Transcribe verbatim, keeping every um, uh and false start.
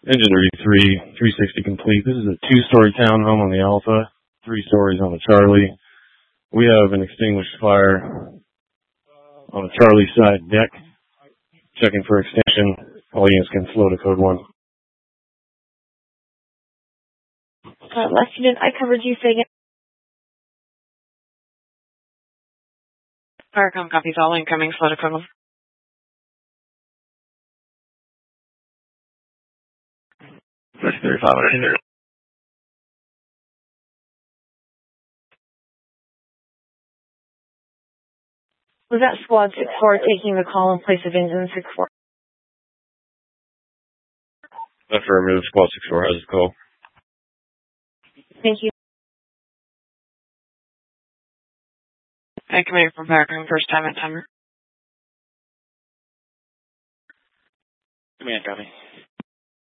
Engine read three, three sixty complete. This is a two-story townhome on the Alpha, three stories on the Charlie. We have an extinguished fire on the Charlie side deck. Checking for extinction. All units can flow to code one. Uh, last unit, I covered you saying it. Firecom copies all incoming, flow to code one. That's thirty-five hundred. Was that squad six four taking the call in place of engine six four? Affirmative, squad six four has a call. Thank you. I committed from Firecom, first time at timer. Command copy.